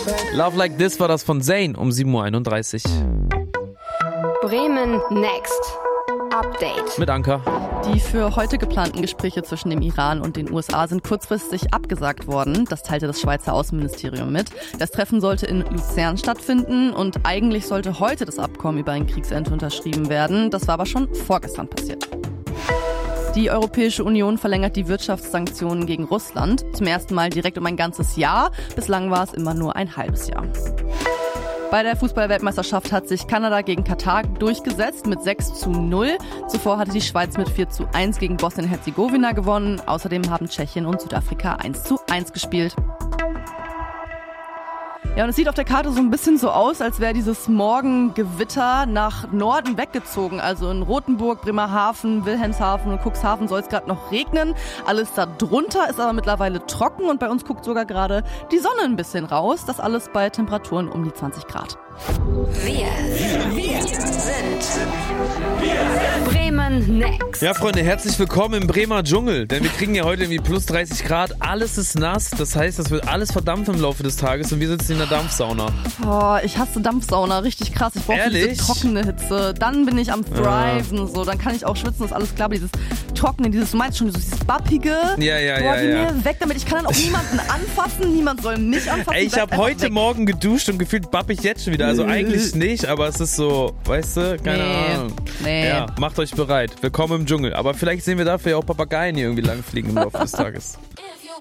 Love Like This war das von Zayn um 7.31 Uhr. Bremen Next. Update. Mit Anka. Die für heute geplanten Gespräche zwischen dem Iran und den USA sind kurzfristig abgesagt worden. Das teilte das Schweizer Außenministerium mit. Das Treffen sollte in Luzern stattfinden und eigentlich sollte heute das Abkommen über ein Kriegsende unterschrieben werden. Das war aber schon vorgestern passiert. Die Europäische Union verlängert die Wirtschaftssanktionen gegen Russland. Zum ersten Mal direkt um ein ganzes Jahr. Bislang war es immer nur ein halbes Jahr. Bei der Fußball-Weltmeisterschaft hat sich Kanada gegen Katar durchgesetzt mit 6:0. Zuvor hatte die Schweiz mit 4:1 gegen Bosnien-Herzegowina gewonnen. Außerdem haben Tschechien und Südafrika 1:1 gespielt. Ja, und es sieht auf der Karte so ein bisschen so aus, als wäre dieses Morgengewitter nach Norden weggezogen. Also in Rothenburg, Bremerhaven, Wilhelmshaven und Cuxhaven soll es gerade noch regnen. Alles da drunter ist aber mittlerweile trocken und bei uns guckt sogar gerade die Sonne ein bisschen raus. Das alles bei Temperaturen um die 20 Grad. Wir sind Bremen Next. Ja, Freunde, herzlich willkommen im Bremer Dschungel, denn wir kriegen ja heute irgendwie plus 30 Grad, alles ist nass, das heißt, das wird alles verdampfen im Laufe des Tages und wir sitzen in der Dampfsauna. Oh, ich hasse Dampfsauna, richtig krass. Ich brauche diese trockene Hitze. Dann bin ich am Thriven, so, dann kann ich auch schwitzen, ist alles klar, aber dieses Trockene, du meinst schon, dieses Bappige. Ja. Mir weg damit, ich kann dann auch niemanden anfassen, niemand soll mich anfassen. Ey, ich habe heute Morgen geduscht und gefühlt bapp ich jetzt schon wieder, also eigentlich nicht, aber es ist so, weißt du, keine Ahnung. Nee. Ja, macht euch bereit, willkommen im Dschungel, aber vielleicht sehen wir dafür ja auch Papageien hier irgendwie langfliegen im Laufe des Tages.